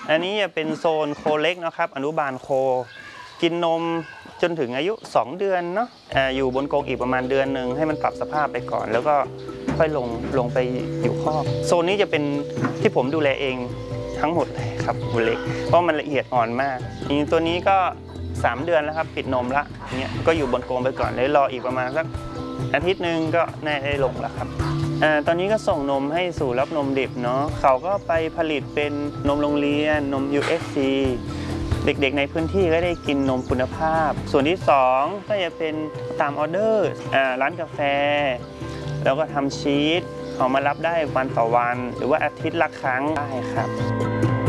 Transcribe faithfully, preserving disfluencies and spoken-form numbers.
อันนี้จะเป็นโซนโคเล็กนะครับอนุบาลโคกินนมจนถึงอายุสองเดือนเนาะ อ, อยู่บนกรงอีกประมาณเดือนหนึ่งให้มันปรับสภาพไปก่อนแล้วก็ค่อยลงลงไปอยู่คอกโซนนี้จะเป็นที่ผมดูแลเองทั้งหมดเลยครับบุเล็กเพราะมันละเอียดอ่อนมากตัวนี้ก็สามเดือนแล้วครับปิดนมละเนี้ยก็อยู่บนกรงไปก่อนเลยรออีกประมาณสักอาทิตย์หนึ่งก็น่าได้ลงแล้วครับอ่าตอนนี้ก็ส่งนมให้สู่รับนมดิบเนาะเขาก็ไปผลิตเป็นนมโรงเรียนนม ยู เอฟ ซี เด็กๆในพื้นที่ก็ได้กินนมคุณภาพส่วนที่สองก็จะเป็นตามออเดอร์อ่าร้านกาแฟแล้วก็ทำชีสเขามารับได้วันต่อวันหรือว่าอาทิตย์ละครั้งได้ครับ